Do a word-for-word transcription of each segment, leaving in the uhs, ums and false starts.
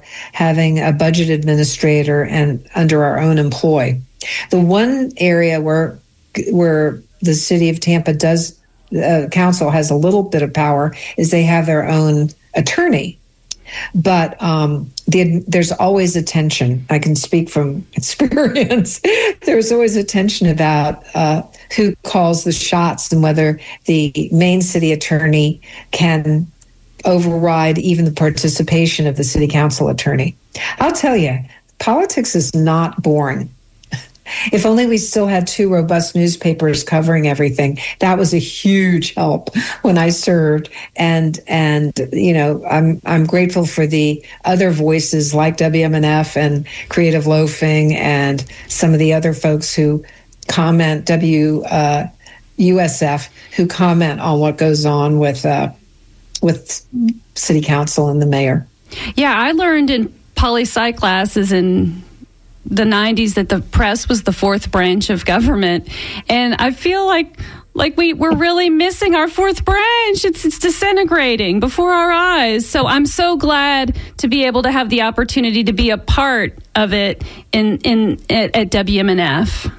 having a budget administrator and under our own employ. The one area where where the city of Tampa does, uh, council has a little bit of power is they have their own attorney. But um, the, there's always a tension. I can speak from experience. There's always a tension about uh, who calls the shots and whether the main city attorney can override even the participation of the city council attorney. I'll tell you, politics is not boring. If only we still had two robust newspapers covering everything. That was a huge help when I served. And, and you know, I'm I'm grateful for the other voices like W M N F and Creative Loafing and some of the other folks who comment, W uh, U S F, who comment on what goes on with uh, with city council and the mayor. Yeah, I learned in poli-sci classes in the nineties that the press was the fourth branch of government, and I feel like like we we're really missing our fourth branch. It's it's disintegrating before our eyes. So I'm so glad to be able to have the opportunity to be a part of it in in at, at W M N F.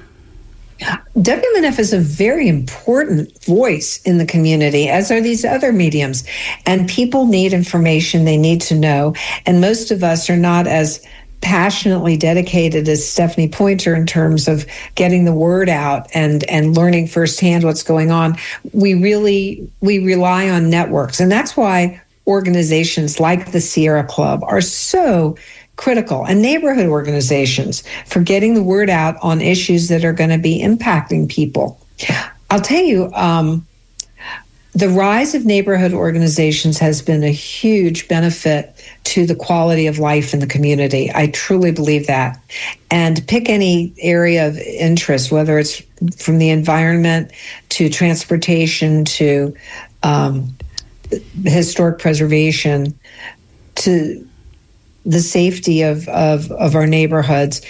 W M N F is a very important voice in the community, as are these other mediums. And people need information, they need to know. And most of us are not as passionately dedicated as Stephanie Pointer in terms of getting the word out and, and learning firsthand what's going on. We really, we rely on networks. And that's why organizations like the Sierra Club are so critical, and neighborhood organizations for getting the word out on issues that are going to be impacting people. I'll tell you, um, the rise of neighborhood organizations has been a huge benefit to the quality of life in the community. I truly believe that. And pick any area of interest, whether it's from the environment to transportation to um, historic preservation to the safety of, of, of our neighborhoods.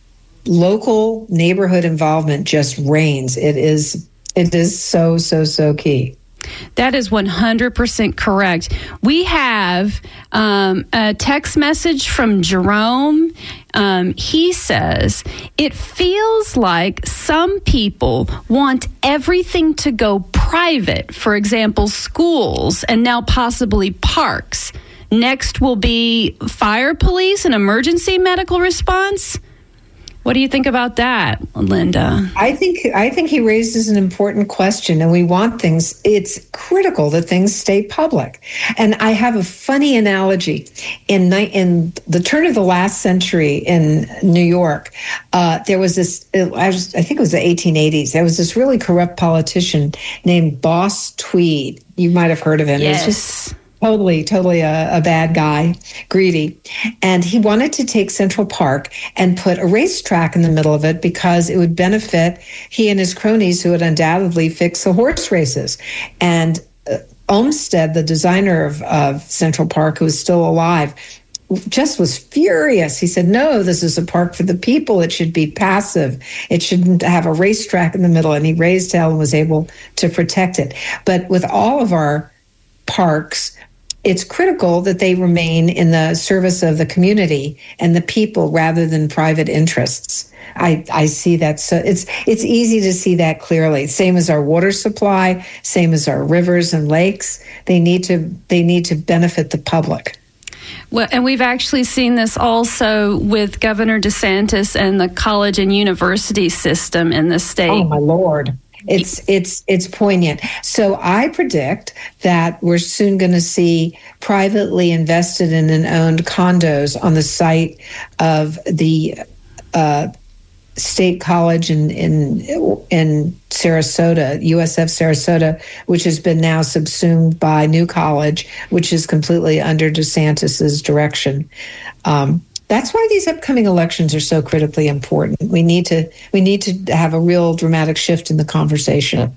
Local neighborhood involvement just reigns. It is, it is so, so, so key. That is one hundred percent correct. We have um, a text message from Jerome. Um, he says, it feels like some people want everything to go private, for example, schools and now possibly parks. Next will be fire police and emergency medical response. What do you think about that, Linda? I think I think he raises an important question, and we want things. It's critical that things stay public. And I have a funny analogy. In in the turn of the last century in New York, uh, there was this. I, was, I think it was the eighteen eighties. There was this really corrupt politician named Boss Tweed. You might have heard of him. Yes. It was just Totally, totally a, a bad guy, greedy. And he wanted to take Central Park and put a racetrack in the middle of it because it would benefit he and his cronies who would undoubtedly fix the horse races. And uh, Olmsted, the designer of, of Central Park, who was still alive, just was furious. He said, no, this is a park for the people. It should be passive. It shouldn't have a racetrack in the middle. And he raised hell and was able to protect it. But with all of our parks, it's critical that they remain in the service of the community and the people rather than private interests. I, I see that. So it's it's easy to see that clearly. Same as our water supply, same as our rivers and lakes. They need to they need to benefit the public. Well, and we've actually seen this also with Governor DeSantis and the college and university system in the state. Oh, my Lord. It's it's it's poignant. So I predict that we're soon going to see privately invested in and owned condos on the site of the uh, state college in, in in Sarasota, U S F Sarasota, which has been now subsumed by New College, which is completely under DeSantis's direction. Um, That's why these upcoming elections are so critically important. We need to we need to have a real dramatic shift in the conversation.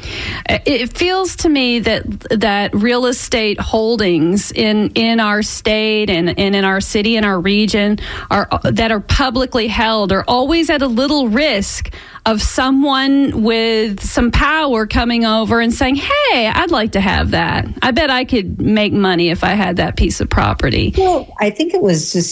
It feels to me that that real estate holdings in, in our state and, and in our city and our region are that are publicly held are always at a little risk of someone with some power coming over and saying, hey, I'd like to have that. I bet I could make money if I had that piece of property. Well, I think it was just